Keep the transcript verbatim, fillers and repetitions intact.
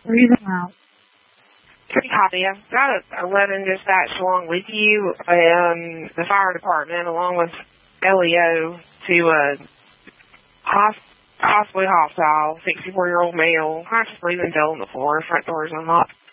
Breathe them out. Pretty copy. I've got a eleven dispatched along with you, um, the fire department, along with L E O, to a hosp- possibly hostile sixty-four-year-old male. Consciously been dead on the floor. Front door is unlocked.